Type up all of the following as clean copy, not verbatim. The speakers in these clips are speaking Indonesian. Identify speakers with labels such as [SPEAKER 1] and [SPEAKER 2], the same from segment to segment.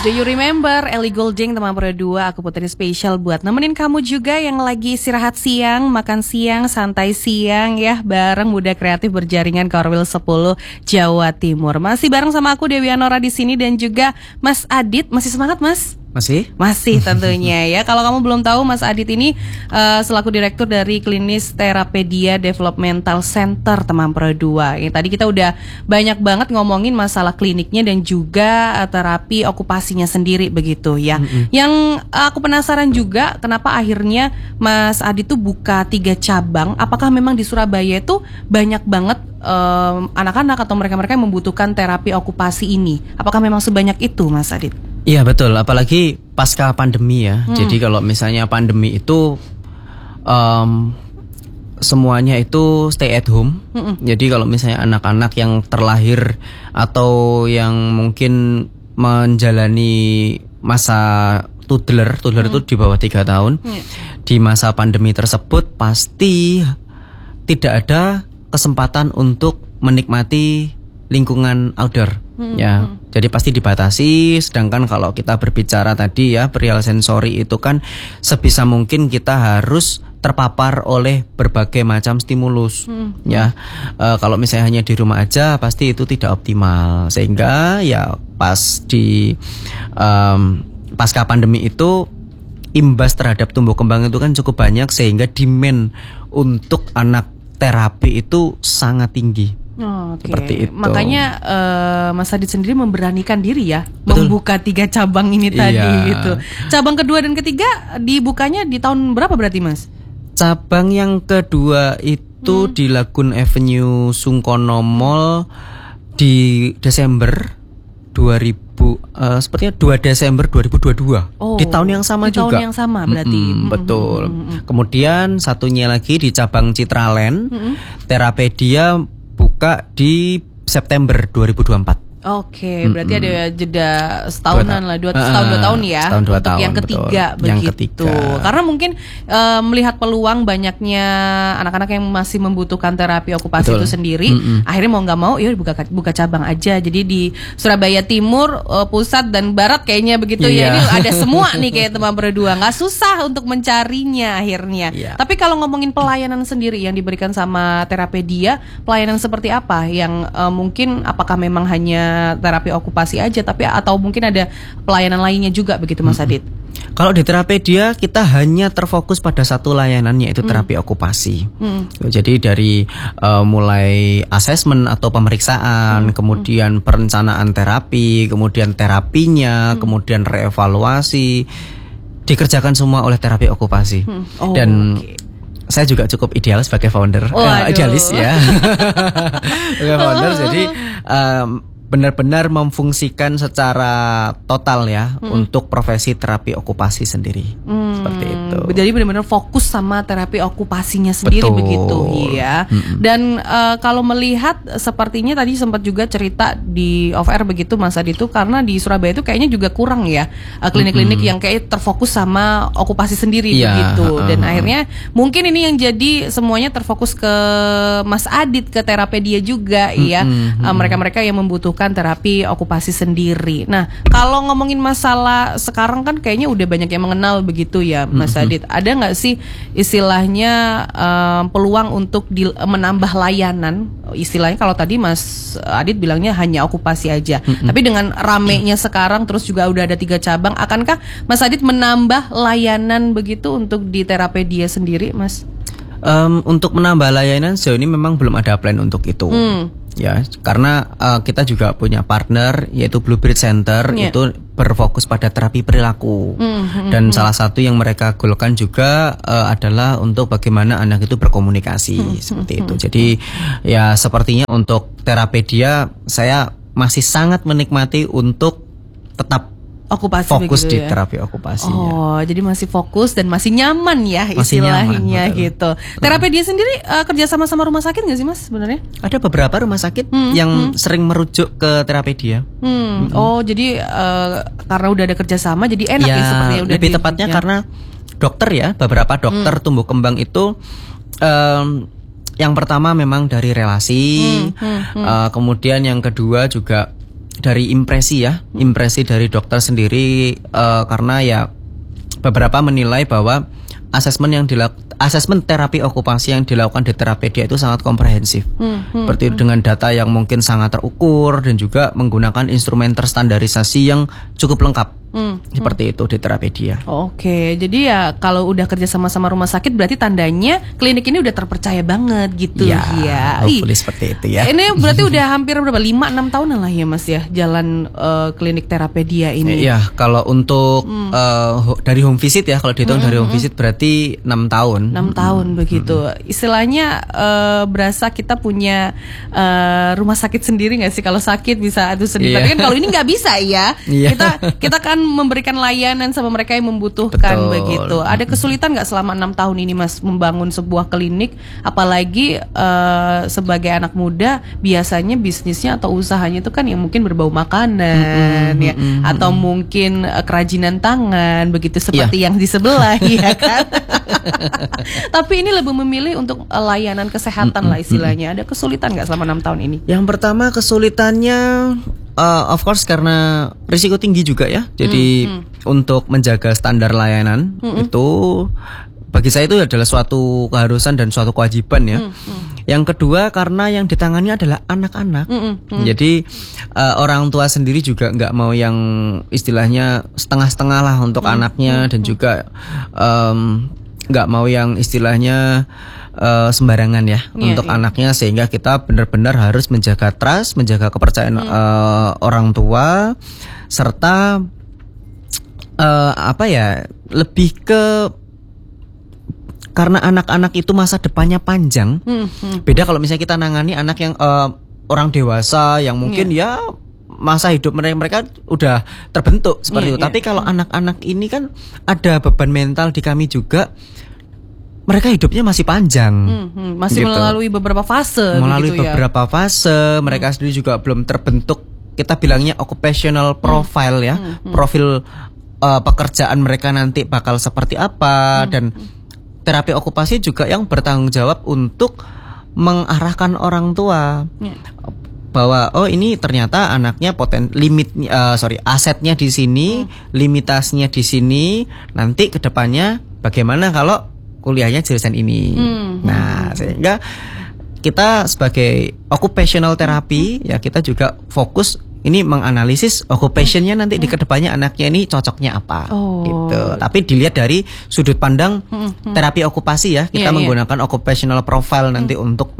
[SPEAKER 1] Do you remember Ellie Goulding teman Pro 2? Aku puterin spesial buat nemenin kamu juga yang lagi istirahat siang, makan siang, santai siang ya, bareng Muda Kreatif Berjaringan Korwil 10 Jawa Timur. Masih bareng sama aku Dewi Anora di sini dan juga Mas Adit. Masih semangat, Mas? Masih tentunya ya. Kalau kamu belum tahu, Mas Adit ini selaku direktur dari Klinis Terapedia Developmental Center Teman Pro 2. Yang tadi kita udah banyak banget ngomongin masalah kliniknya dan juga terapi okupasinya sendiri begitu ya. Yang aku penasaran juga kenapa akhirnya Mas Adit tuh buka 3 cabang. Apakah memang di Surabaya itu banyak banget anak-anak atau mereka-mereka yang membutuhkan terapi okupasi ini? Apakah memang sebanyak itu, Mas Adit?
[SPEAKER 2] Iya betul, apalagi pasca pandemi ya. Jadi kalau misalnya pandemi itu semuanya itu stay at home. Jadi kalau misalnya anak-anak yang terlahir atau yang mungkin menjalani masa toddler itu di bawah 3 tahun, di masa pandemi tersebut pasti tidak ada kesempatan untuk menikmati lingkungan outdoor. Ya, jadi pasti dibatasi. Sedangkan kalau kita berbicara tadi ya, perihal sensori itu kan sebisa mungkin kita harus terpapar oleh berbagai macam stimulus. Ya, kalau misalnya hanya di rumah aja pasti itu tidak optimal. Sehingga ya pas di pasca pandemi itu imbas terhadap tumbuh kembang itu kan cukup banyak, sehingga demand untuk anak terapi itu sangat tinggi. Seperti itu. Makanya
[SPEAKER 1] Mas Adit sendiri memberanikan diri ya, membuka 3 cabang ini tadi gitu. Cabang kedua dan ketiga dibukanya di tahun berapa berarti, Mas?
[SPEAKER 2] Cabang yang kedua itu di Lagun Avenue Sungkono Mall di Desember 2000, sepertinya 2 Desember 2022. Di tahun yang sama
[SPEAKER 1] di
[SPEAKER 2] juga.
[SPEAKER 1] Tahun yang sama berarti.
[SPEAKER 2] Betul. Kemudian satunya lagi di cabang Citraland, Terapedia buka di September 2024.
[SPEAKER 1] Oke, berarti ada jeda setahunan lah, 2 tahun ya.
[SPEAKER 2] Setahun 2 tahun.
[SPEAKER 1] Yang ketiga
[SPEAKER 2] betul.
[SPEAKER 1] begitu.
[SPEAKER 2] Yang ketiga.
[SPEAKER 1] Karena mungkin melihat peluang banyaknya anak-anak yang masih membutuhkan terapi okupasi itu sendiri, akhirnya mau nggak mau ya buka cabang aja. Jadi di Surabaya Timur, Pusat dan Barat kayaknya begitu ya. Ini ada semua nih kayak teman berdua. Nggak susah untuk mencarinya akhirnya. Tapi kalau ngomongin pelayanan sendiri yang diberikan sama Terapedia, pelayanan seperti apa yang mungkin apakah memang hanya terapi okupasi aja, tapi atau mungkin ada pelayanan lainnya juga begitu, Mas Adit?
[SPEAKER 2] Kalau di Terapedia kita hanya terfokus pada satu layanan, yaitu terapi okupasi. Jadi dari mulai asesmen atau pemeriksaan, kemudian perencanaan terapi, kemudian terapinya, kemudian reevaluasi, dikerjakan semua oleh terapi okupasi. Dan saya juga cukup ideal sebagai founder, idealis ya. Sebagai founder, jadi benar-benar memfungsikan secara total ya untuk profesi terapi okupasi sendiri. Seperti itu.
[SPEAKER 1] Jadi benar-benar fokus sama terapi okupasinya sendiri. Betul. Begitu ya. Dan kalau melihat sepertinya tadi sempat juga cerita di off air begitu, Mas Adi, itu karena di Surabaya itu kayaknya juga kurang ya klinik-klinik yang kayak terfokus sama okupasi sendiri begitu. Dan akhirnya mungkin ini yang jadi semuanya terfokus ke Mas Adit, ke Terapedia juga ya. Mereka-mereka yang membutuhkan terapi okupasi sendiri. Nah, kalau ngomongin masalah sekarang kan kayaknya udah banyak yang mengenal begitu ya, Mas Adit. Ada nggak sih istilahnya peluang untuk menambah layanan? Istilahnya kalau tadi Mas Adit bilangnya hanya okupasi aja. Tapi dengan ramenya sekarang terus juga udah ada 3 cabang, akankah Mas Adit menambah layanan begitu untuk di Terapedia sendiri, Mas?
[SPEAKER 2] Untuk menambah layanan sejauh ini memang belum ada plan untuk itu. Ya, karena kita juga punya partner yaitu Bluebird Center, itu berfokus pada terapi perilaku. Dan salah satu yang mereka golkan juga adalah untuk bagaimana anak itu berkomunikasi seperti itu. Jadi ya sepertinya untuk Terapedia saya masih sangat menikmati untuk tetap fokus di terapi okupasinya. Jadi
[SPEAKER 1] masih fokus dan masih nyaman ya istilahnya gitu. Terapedia sendiri kerja sama rumah sakit nggak sih, Mas sebenarnya?
[SPEAKER 2] Ada beberapa rumah sakit yang sering merujuk ke Terapedia.
[SPEAKER 1] Jadi karena udah ada kerjasama jadi enak ya sepertinya.
[SPEAKER 2] Lebih tepatnya karena dokter ya, beberapa dokter tumbuh kembang itu yang pertama memang dari relasi, kemudian yang kedua juga dari impresi dari dokter sendiri, karena ya beberapa menilai bahwa asesmen terapi okupasi yang dilakukan di Terapedia itu sangat komprehensif. Seperti dengan data yang mungkin sangat terukur dan juga menggunakan instrumen terstandarisasi yang cukup lengkap. Seperti itu di Terapedia.
[SPEAKER 1] Oke, jadi ya kalau udah kerja sama-sama rumah sakit berarti tandanya klinik ini udah terpercaya banget gitu ya.
[SPEAKER 2] Hopefully seperti itu ya.
[SPEAKER 1] Ini berarti udah hampir berapa? 5-6 tahunan lah ya Mas ya jalan klinik Terapedia ini.
[SPEAKER 2] Iya, kalau untuk dari home visit ya, kalau dihitung dari home visit berarti 6 tahun.
[SPEAKER 1] 6 tahun begitu. Istilahnya berasa kita punya rumah sakit sendiri nggak sih? Kalau sakit bisa adu sendiri. Tapi kan kalau ini nggak bisa ya. Kita kan memberikan layanan sama mereka yang membutuhkan. Betul. Begitu. Ada kesulitan nggak selama 6 tahun ini Mas membangun sebuah klinik? Apalagi sebagai anak muda biasanya bisnisnya atau usahanya itu kan yang mungkin berbau makanan ya, atau mungkin kerajinan tangan begitu seperti yang di sebelah ya kan. Tapi ini lebih memilih untuk layanan kesehatan lah istilahnya. Ada kesulitan nggak selama 6 tahun ini?
[SPEAKER 2] Yang pertama kesulitannya of course karena risiko tinggi juga ya. Jadi untuk menjaga standar layanan itu bagi saya itu adalah suatu keharusan dan suatu kewajiban ya. Yang kedua karena yang ditangani adalah anak-anak. Jadi orang tua sendiri juga nggak mau yang istilahnya setengah-setengah lah untuk anaknya, dan juga nggak mau yang istilahnya sembarangan ya untuk anaknya, sehingga kita benar-benar harus menjaga trust, menjaga kepercayaan orang tua, serta lebih ke karena anak-anak itu masa depannya panjang. Beda kalau misalnya kita nangani anak yang orang dewasa yang mungkin ya masa hidup mereka udah terbentuk seperti itu. Tapi kalau anak-anak ini kan ada beban mental di kami juga. Mereka hidupnya masih panjang,
[SPEAKER 1] masih gitu. Melalui beberapa fase.
[SPEAKER 2] Beberapa fase, mereka sendiri juga belum terbentuk. Kita bilangnya occupational profile ya, profil pekerjaan mereka nanti bakal seperti apa. Dan terapi okupasi juga yang bertanggung jawab untuk mengarahkan orang tua. Bahwa ini ternyata anaknya asetnya di sini, limitasinya di sini. Nanti kedepannya bagaimana kalau kuliahnya jurusan ini. Nah, sehingga kita sebagai occupational therapy ya, kita juga fokus ini menganalisis occupationnya nanti di kedepannya anaknya ini cocoknya apa gitu. Tapi dilihat dari sudut pandang terapi okupasi ya, kita menggunakan occupational profile nanti untuk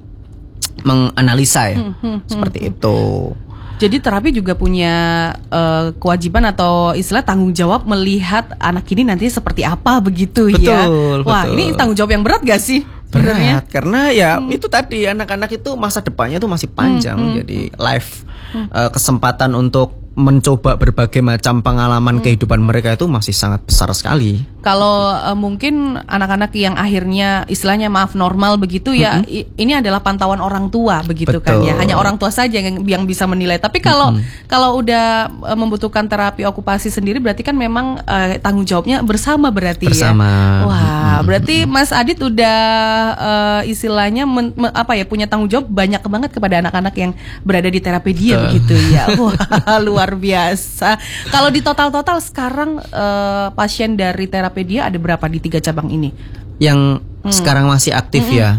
[SPEAKER 2] menganalisa ya, seperti itu.
[SPEAKER 1] Jadi terapi juga punya kewajiban atau istilah tanggung jawab melihat anak ini nanti seperti apa begitu.
[SPEAKER 2] Betul,
[SPEAKER 1] Wah, ini tanggung jawab yang berat gak sih?
[SPEAKER 2] Berat, karena ya itu tadi anak-anak itu masa depannya tuh masih panjang. Jadi kesempatan untuk mencoba berbagai macam pengalaman kehidupan mereka itu masih sangat besar sekali.
[SPEAKER 1] Kalau mungkin anak-anak yang akhirnya istilahnya normal begitu ya, ini adalah pantauan orang tua begitu. Betul. Kan ya, hanya orang tua saja yang bisa menilai. Tapi kalau udah membutuhkan terapi okupasi sendiri berarti kan memang tanggung jawabnya bersama berarti ya. Wah, berarti Mas Adit udah istilahnya punya tanggung jawab banyak banget kepada anak-anak yang berada di Terapedia begitu ya. Wah, luar biasa. Kalau di total sekarang pasien dari Terapedia ada berapa di 3 cabang ini?
[SPEAKER 2] Yang sekarang masih aktif ya.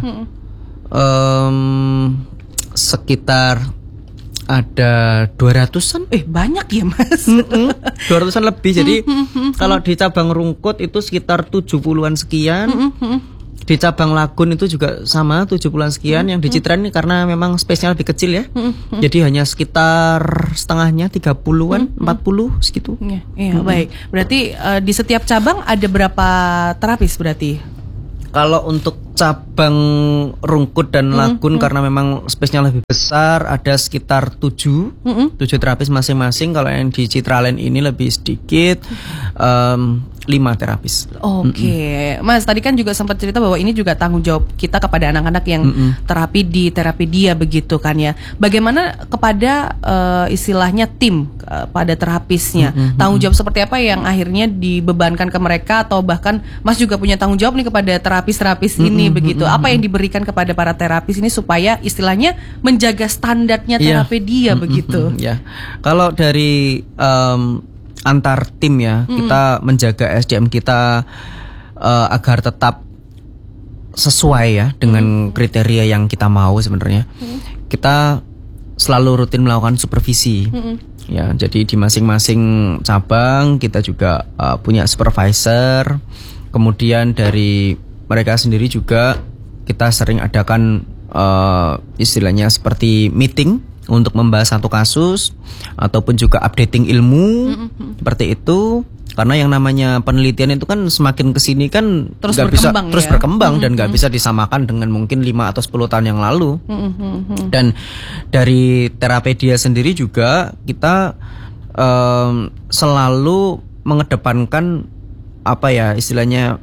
[SPEAKER 2] Sekitar ada 200-an.
[SPEAKER 1] Banyak ya Mas.
[SPEAKER 2] 200-an lebih. Jadi kalau di cabang Rungkut itu sekitar 70-an sekian. Di cabang Lagun itu juga sama 70-an sekian. Yang di Citra ini karena memang space-nya lebih kecil ya. Jadi hanya sekitar setengahnya 30-an, 40 segitu.
[SPEAKER 1] Iya, baik. Berarti di setiap cabang ada berapa terapis berarti?
[SPEAKER 2] Kalau untuk cabang Rungkut dan Lagun karena memang space-nya lebih besar, ada sekitar 7 terapis masing-masing. Kalau yang di Citraland ini lebih sedikit. 5 terapis.
[SPEAKER 1] Oke. Mas tadi kan juga sempat cerita bahwa ini juga tanggung jawab kita kepada anak-anak yang terapi di Terapedia begitu kan ya. Bagaimana kepada istilahnya tim pada terapisnya? Tanggung jawab seperti apa yang akhirnya dibebankan ke mereka, atau bahkan Mas juga punya tanggung jawab nih kepada terapis-terapis ini begitu. Apa yang diberikan kepada para terapis ini supaya istilahnya menjaga standarnya Terapedia begitu?
[SPEAKER 2] Ya. Kalau dari antar tim ya, kita menjaga SDM kita agar tetap sesuai ya dengan kriteria yang kita mau sebenarnya. Kita selalu rutin melakukan supervisi. Ya, jadi di masing-masing cabang kita juga punya supervisor. Kemudian dari mereka sendiri juga kita sering adakan istilahnya seperti meeting untuk membahas satu kasus ataupun juga updating ilmu seperti itu, karena yang namanya penelitian itu kan semakin kesini kan
[SPEAKER 1] terus
[SPEAKER 2] berkembang,
[SPEAKER 1] ya?
[SPEAKER 2] Terus berkembang dan nggak bisa disamakan dengan mungkin 5 atau 10 tahun yang lalu. Dan dari Terapedia sendiri juga kita selalu mengedepankan apa ya istilahnya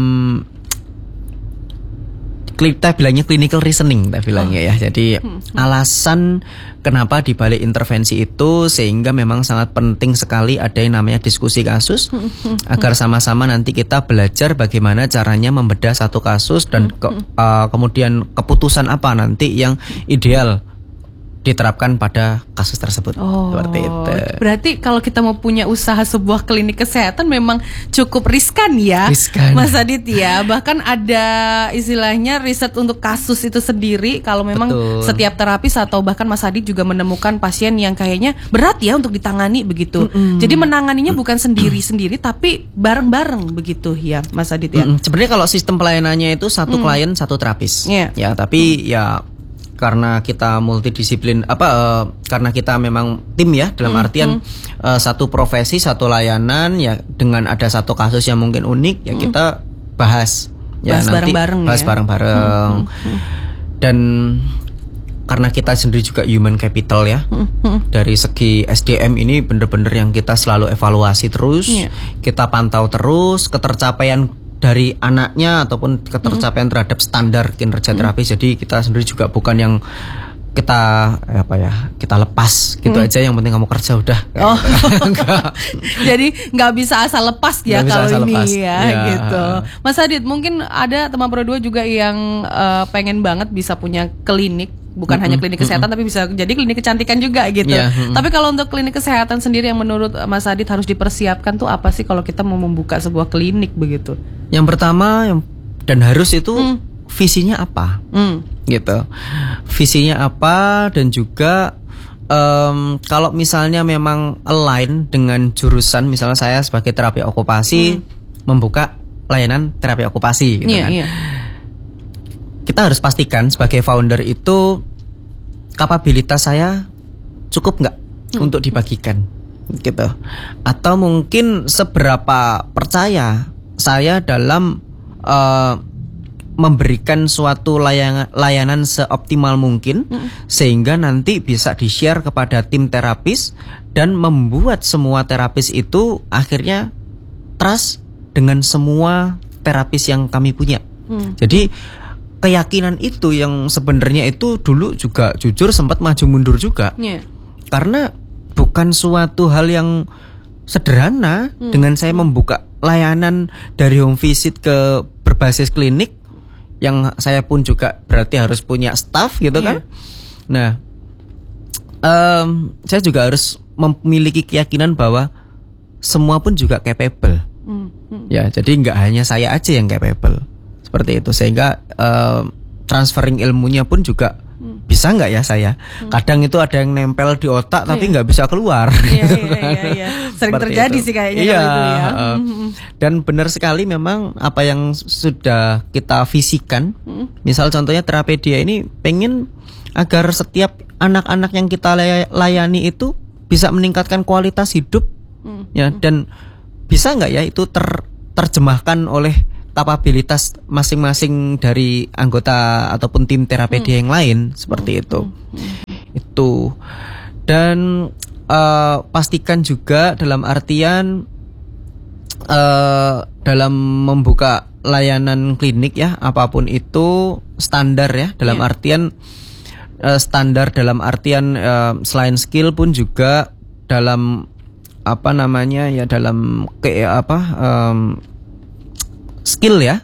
[SPEAKER 2] kita bilangnya clinical reasoning, kita bilangnya ya. Jadi alasan kenapa dibalik intervensi itu, sehingga memang sangat penting sekali ada yang namanya diskusi kasus agar sama-sama nanti kita belajar bagaimana caranya membedah satu kasus dan kemudian keputusan apa nanti yang ideal diterapkan pada kasus tersebut. Seperti itu.
[SPEAKER 1] Berarti kalau kita mau punya usaha sebuah klinik kesehatan memang cukup riskan ya, Mas Adit ya. Bahkan ada istilahnya riset untuk kasus itu sendiri. Kalau memang setiap terapis atau bahkan Mas Adit juga menemukan pasien yang kayaknya berat ya untuk ditangani begitu. Jadi menanganinya bukan sendiri-sendiri tapi bareng-bareng begitu ya, Mas Adit ya.
[SPEAKER 2] Sebenarnya kalau sistem pelayanannya itu satu klien satu terapis. Ya, tapi ya karena kita multidisiplin karena kita memang tim ya, dalam artian satu profesi satu layanan ya, dengan ada satu kasus yang mungkin unik ya kita bahas ya, nanti bahas bareng-bareng. Dan karena kita sendiri juga human capital ya, dari segi SDM ini bener-bener yang kita selalu evaluasi terus, kita pantau terus ketercapaian dari anaknya ataupun ketercapaian terhadap standar kinerja terapi. Jadi kita sendiri juga bukan yang kita kita lepas gitu aja, yang penting kamu kerja udah.
[SPEAKER 1] Jadi nggak bisa asal lepas ya kalau ini ya gitu. Mas Adit, mungkin ada teman Pro 2 juga yang pengen banget bisa punya klinik. Bukan hanya klinik kesehatan tapi bisa jadi klinik kecantikan juga gitu. Tapi kalau untuk klinik kesehatan sendiri yang menurut Mas Adit harus dipersiapkan tuh apa sih kalau kita mau membuka sebuah klinik begitu?
[SPEAKER 2] Yang pertama dan harus itu visinya apa? Gitu. Visinya apa, dan juga kalau misalnya memang align dengan jurusan, misalnya saya sebagai terapi okupasi membuka layanan terapi okupasi gitu kan. Kita harus pastikan sebagai founder itu kapabilitas saya cukup nggak untuk dibagikan gitu, atau mungkin seberapa percaya saya dalam memberikan suatu layanan seoptimal mungkin sehingga nanti bisa di-share kepada tim terapis dan membuat semua terapis itu akhirnya trust dengan semua terapis yang kami punya. Jadi keyakinan itu yang sebenarnya itu dulu juga jujur sempat maju mundur juga. Karena bukan suatu hal yang sederhana dengan saya membuka layanan dari home visit ke berbasis klinik, yang saya pun juga berarti harus punya staff gitu kan. Nah, saya juga harus memiliki keyakinan bahwa semua pun juga capable. Ya, jadi nggak hanya saya aja yang capable. Seperti itu, sehingga transferring ilmunya pun juga bisa nggak ya saya. Kadang itu ada yang nempel di otak tapi nggak bisa keluar.
[SPEAKER 1] Sering terjadi itu sih kayaknya itu ya.
[SPEAKER 2] Dan benar sekali memang apa yang sudah kita visikan. Misal contohnya Terapedia ini pengen agar setiap anak-anak yang kita layani itu bisa meningkatkan kualitas hidup, ya, dan bisa nggak ya itu terjemahkan oleh kapabilitas masing-masing dari anggota ataupun tim Terapedia yang lain, seperti itu. Itu. Dan pastikan juga dalam artian dalam membuka layanan klinik ya, apapun itu standar ya, dalam artian standar dalam artian selain skill pun juga dalam apa namanya ya, dalam skill ya,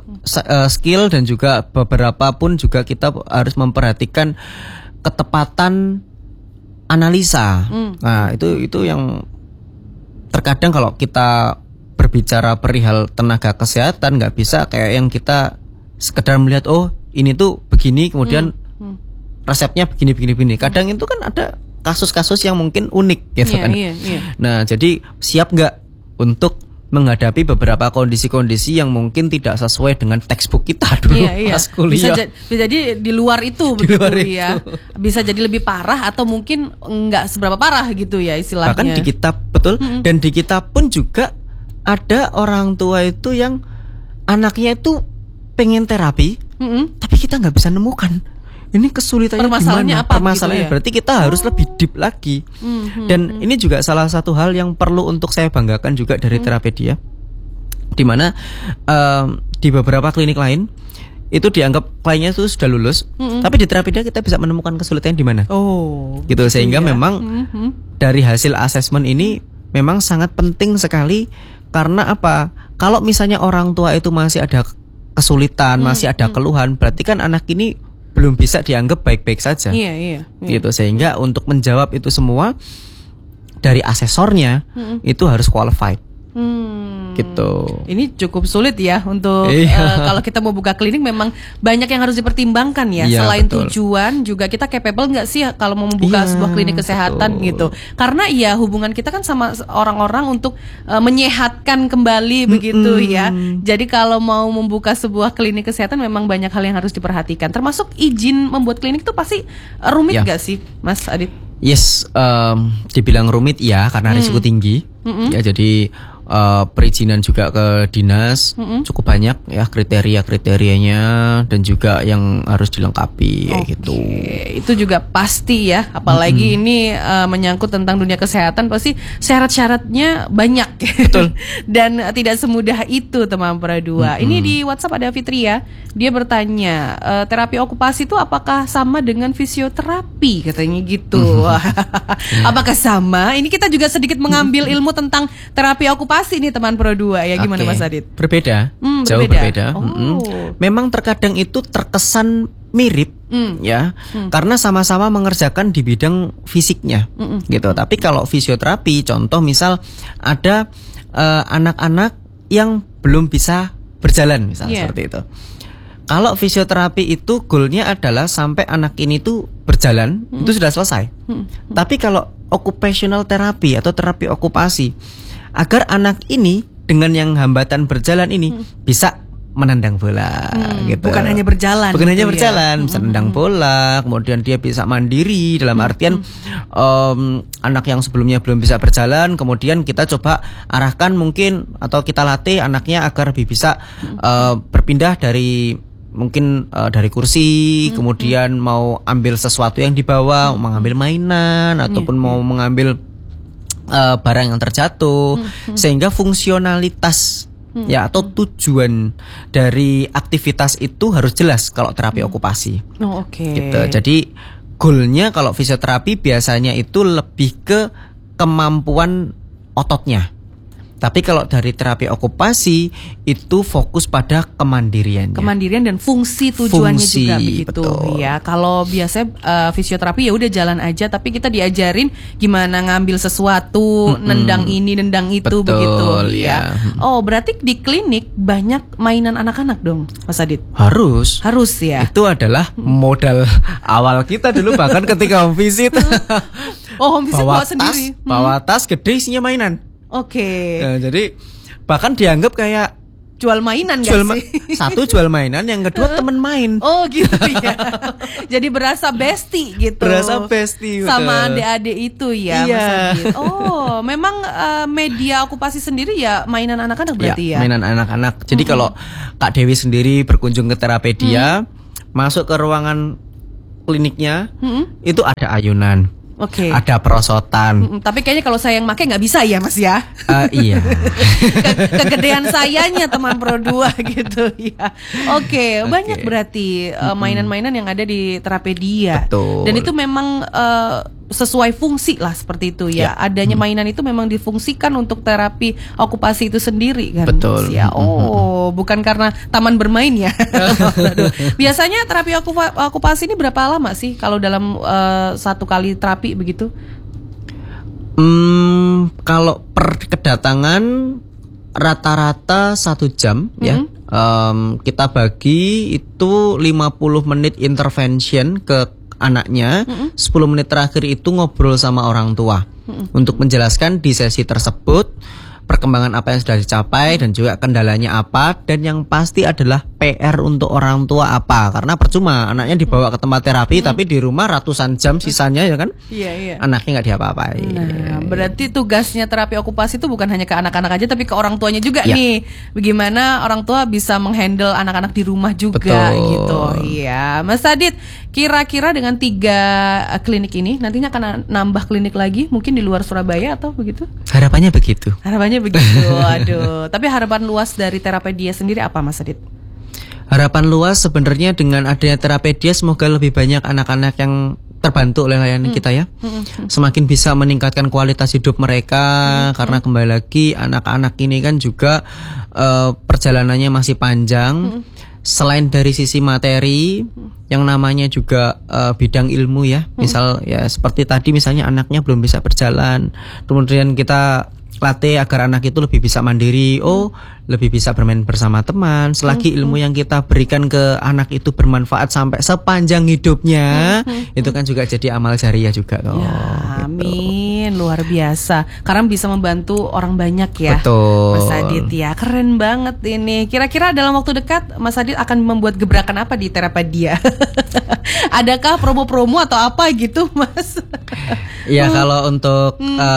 [SPEAKER 2] skill, dan juga beberapa pun juga kita harus memperhatikan ketepatan analisa. Nah, itu yang terkadang kalau kita berbicara perihal tenaga kesehatan nggak bisa kayak yang kita sekedar melihat oh ini tuh begini kemudian resepnya begini. Kadang itu kan ada kasus-kasus yang mungkin unik gitu kan. Nah, jadi siap nggak untuk menghadapi beberapa kondisi-kondisi yang mungkin tidak sesuai dengan textbook kita dulu pas kuliah.
[SPEAKER 1] Bisa jadi di luar itu begitu ya. Bisa jadi lebih parah atau mungkin nggak seberapa parah gitu ya istilahnya.
[SPEAKER 2] Bahkan di kitab betul, dan di kitab pun juga ada orang tua itu yang anaknya itu pengen terapi, tapi kita nggak bisa nemukan. Ini kesulitannya
[SPEAKER 1] permasalahannya
[SPEAKER 2] gimana?
[SPEAKER 1] Apa
[SPEAKER 2] permasalahannya
[SPEAKER 1] gitu ya?
[SPEAKER 2] Berarti kita harus lebih deep lagi. Dan ini juga salah satu hal yang perlu untuk saya banggakan juga dari Terapedia, di mana di beberapa klinik lain itu dianggap kliennya itu sudah lulus, tapi di Terapedia kita bisa menemukan kesulitan di mana. Gitu, sehingga memang dari hasil asesmen ini memang sangat penting sekali. Karena apa? Kalau misalnya orang tua itu masih ada kesulitan, masih ada keluhan, berarti kan anak ini belum bisa dianggap baik-baik saja. Gitu, sehingga untuk menjawab itu semua dari asesornya itu harus qualified. Gitu.
[SPEAKER 1] Ini cukup sulit ya untuk kalau kita mau buka klinik, memang banyak yang harus dipertimbangkan ya. Selain tujuan, juga kita capable nggak sih kalau mau membuka sebuah klinik kesehatan gitu. Karena ya hubungan kita kan sama orang-orang untuk menyehatkan kembali begitu ya. Jadi kalau mau membuka sebuah klinik kesehatan memang banyak hal yang harus diperhatikan. Termasuk izin membuat klinik itu pasti rumit nggak sih, Mas Adit?
[SPEAKER 2] Yes, dibilang rumit ya karena risiko tinggi. Ya, jadi perizinan juga ke dinas cukup banyak ya, kriterianya dan juga yang harus dilengkapi kayak gitu.
[SPEAKER 1] Itu juga pasti ya, apalagi ini menyangkut tentang dunia kesehatan, pasti syarat-syaratnya banyak.
[SPEAKER 2] Betul.
[SPEAKER 1] Dan tidak semudah itu teman Pradua. Ini di WhatsApp ada Fitri ya, dia bertanya terapi okupasi itu apakah sama dengan fisioterapi, katanya gitu. Apakah sama? Ini kita juga sedikit mengambil ilmu tentang terapi okupasi nih teman Pro2 ya, gimana Mas Adit?
[SPEAKER 2] Berbeda, jauh berbeda. Memang terkadang itu terkesan mirip ya, karena sama-sama mengerjakan di bidang fisiknya gitu. Tapi kalau fisioterapi, contoh misal ada anak-anak yang belum bisa berjalan misal seperti itu. Kalau fisioterapi itu goalnya adalah sampai anak ini tuh berjalan, itu sudah selesai. Tapi kalau occupational therapy atau terapi okupasi, agar anak ini dengan yang hambatan berjalan ini bisa menendang bola gitu.
[SPEAKER 1] Bukan hanya berjalan.
[SPEAKER 2] Bukan hanya berjalan, bisa menendang bola, kemudian dia bisa mandiri dalam artian anak yang sebelumnya belum bisa berjalan, kemudian kita coba arahkan mungkin atau kita latih anaknya agar lebih bisa berpindah dari mungkin dari kursi, kemudian mau ambil sesuatu yang dibawa, mengambil mainan ataupun mau mengambil barang yang terjatuh, sehingga fungsionalitas ya atau tujuan dari aktivitas itu harus jelas kalau terapi okupasi. Gitu. Jadi goalnya kalau fisioterapi biasanya itu lebih ke kemampuan ototnya. Tapi kalau dari terapi okupasi itu fokus pada kemandiriannya.
[SPEAKER 1] Kemandirian dan fungsi tujuannya juga begitu.
[SPEAKER 2] Betul.
[SPEAKER 1] Ya, kalau biasanya fisioterapi ya udah jalan aja, tapi kita diajarin gimana ngambil sesuatu, nendang ini, nendang itu, begitu ya. Oh, berarti di klinik banyak mainan anak-anak dong, Mas Adit?
[SPEAKER 2] Harus
[SPEAKER 1] ya.
[SPEAKER 2] Itu adalah modal awal kita dulu, bahkan ketika home visit.
[SPEAKER 1] Home visit bawa sendiri.
[SPEAKER 2] Bawa tas gede isinya mainan. Nah, jadi bahkan dianggap kayak
[SPEAKER 1] jual mainan gak sih?
[SPEAKER 2] Satu jual mainan, yang kedua temen main.
[SPEAKER 1] Oh gitu ya. Jadi berasa bestie gitu.
[SPEAKER 2] Berasa bestie
[SPEAKER 1] sama adik-adik itu ya, Mas Adit. Oh, memang media okupasi sendiri ya mainan anak-anak berarti ya?
[SPEAKER 2] Mainan anak-anak. Jadi kalau Kak Dewi sendiri berkunjung ke Terapedia, masuk ke ruangan kliniknya, itu ada ayunan.
[SPEAKER 1] Oke.
[SPEAKER 2] Ada perosotan.
[SPEAKER 1] Tapi kayaknya kalau saya yang pakai nggak bisa ya Mas ya.
[SPEAKER 2] Iya.
[SPEAKER 1] Kegedean sayanya teman Pro 2 gitu ya. Oke, banyak berarti mainan-mainan yang ada di Terapedia.
[SPEAKER 2] Betul.
[SPEAKER 1] Dan itu memang sesuai fungsi lah seperti itu ya. Adanya mainan itu memang difungsikan untuk terapi okupasi itu sendiri kan.
[SPEAKER 2] Betul.
[SPEAKER 1] Mas, ya. Oh, bukan karena taman bermain ya. Biasanya terapi okupasi ini berapa lama sih kalau dalam satu kali terapi begitu?
[SPEAKER 2] Kalau per kedatangan rata-rata 1 jam ya. Kita bagi itu 50 menit intervention ke anaknya, 10 menit terakhir itu ngobrol sama orang tua untuk menjelaskan di sesi tersebut perkembangan apa yang sudah dicapai dan juga kendalanya apa, dan yang pasti adalah PR untuk orang tua apa, karena percuma anaknya dibawa ke tempat terapi tapi di rumah ratusan jam sisanya ya kan.
[SPEAKER 1] Iya.
[SPEAKER 2] Anaknya nggak diapa-apain.
[SPEAKER 1] Nah, berarti tugasnya terapi okupasi itu bukan hanya ke anak-anak aja tapi ke orang tuanya juga nih. Bagaimana orang tua bisa menghandle anak-anak di rumah juga.
[SPEAKER 2] Betul.
[SPEAKER 1] Gitu. Iya, Mas Adit, kira-kira dengan 3 klinik ini nantinya akan nambah klinik lagi mungkin di luar Surabaya atau begitu?
[SPEAKER 2] Harapannya begitu.
[SPEAKER 1] Harapannya begitu. Aduh, tapi harapan luas dari Terapedia sendiri apa Mas Adit?
[SPEAKER 2] Harapan luas sebenarnya dengan adanya Terapedia semoga lebih banyak anak-anak yang terbantu oleh layanan kita ya. Semakin bisa meningkatkan kualitas hidup mereka karena kembali lagi anak-anak ini kan juga perjalanannya masih panjang. Selain dari sisi materi, yang namanya juga bidang ilmu ya. Misal ya seperti tadi misalnya anaknya belum bisa berjalan, kemudian kita latih agar anak itu lebih bisa mandiri, lebih bisa bermain bersama teman. Selagi ilmu yang kita berikan ke anak itu bermanfaat sampai sepanjang hidupnya, itu kan juga jadi amal jariah juga kok.
[SPEAKER 1] Ya, amin, luar biasa. Karena bisa membantu orang banyak ya.
[SPEAKER 2] Betul.
[SPEAKER 1] Mas Adit ya, keren banget ini. Kira-kira dalam waktu dekat Mas Adit akan membuat gebrakan apa di Terapedia? Adakah promo-promo atau apa gitu, Mas?
[SPEAKER 2] Ya kalau untuk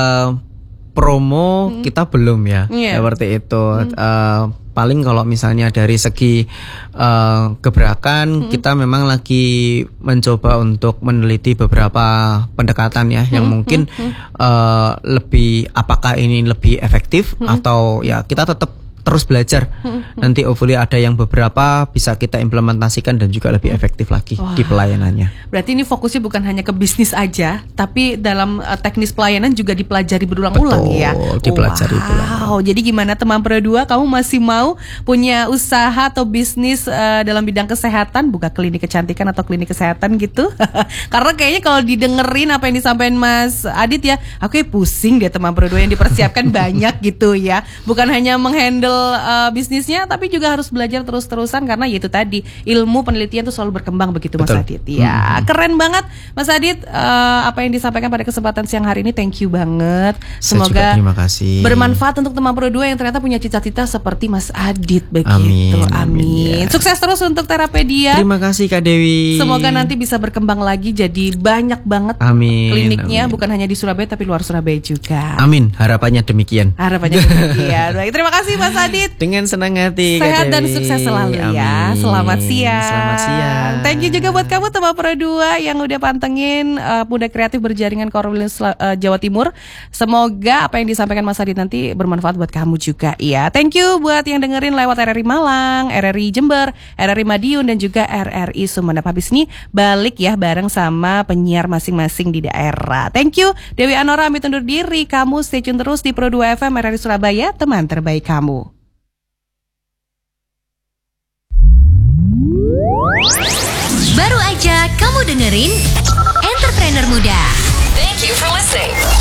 [SPEAKER 2] promo kita belum ya, seperti itu. Paling kalau misalnya dari segi gebrakan, kita memang lagi mencoba untuk meneliti beberapa pendekatan ya, yang mungkin lebih, apakah ini lebih efektif atau ya kita tetap terus belajar. Nanti hopefully ada yang beberapa bisa kita implementasikan dan juga lebih efektif lagi di pelayanannya.
[SPEAKER 1] Berarti ini fokusnya bukan hanya ke bisnis aja, tapi dalam teknis pelayanan juga dipelajari berulang-ulang ya.
[SPEAKER 2] Dipelajari berulang.
[SPEAKER 1] Wow, jadi gimana teman Pro 2, kamu masih mau punya usaha atau bisnis dalam bidang kesehatan, buka klinik kecantikan atau klinik kesehatan gitu? Karena kayaknya kalau didengerin apa yang disampaikan Mas Adit ya, aku pusing deh teman Pro 2 yang dipersiapkan banyak gitu ya. Bukan hanya menghandle bisnisnya, tapi juga harus belajar terus-terusan karena yaitu tadi ilmu penelitian itu selalu berkembang begitu. Mas Adit. Ya, keren banget Mas Adit apa yang disampaikan pada kesempatan siang hari ini. Thank you banget. Semoga
[SPEAKER 2] terima kasih.
[SPEAKER 1] Bermanfaat untuk teman Pro 2 yang ternyata punya cita-cita seperti Mas Adit begitu.
[SPEAKER 2] Amin.
[SPEAKER 1] Ya. Sukses terus untuk Terapedia.
[SPEAKER 2] Terima kasih Kak Dewi.
[SPEAKER 1] Semoga nanti bisa berkembang lagi jadi banyak banget kliniknya, bukan hanya di Surabaya tapi luar Surabaya juga.
[SPEAKER 2] Amin. Harapannya demikian.
[SPEAKER 1] Baik, terima kasih Mas Adit.
[SPEAKER 2] Dengan senang hati.
[SPEAKER 1] Sehat dan sukses selalu ya. Selamat siang. Thank you juga buat kamu teman Pro 2 yang udah pantengin Muda Kreatif Berjaringan Korwil Jawa Timur. Semoga apa yang disampaikan Mas Adit nanti bermanfaat buat kamu juga ya. Thank you buat yang dengerin lewat RRI Malang, RRI Jember, RRI Madiun dan juga RRI Sumeneb. Habis ini balik ya bareng sama penyiar masing-masing di daerah. Thank you. Dewi Anora pamit undur diri. Kamu stay tune terus di Pro 2 FM RRI Surabaya, teman terbaik kamu.
[SPEAKER 3] Baru aja kamu dengerin Entrepreneur Muda. Thank you for listening.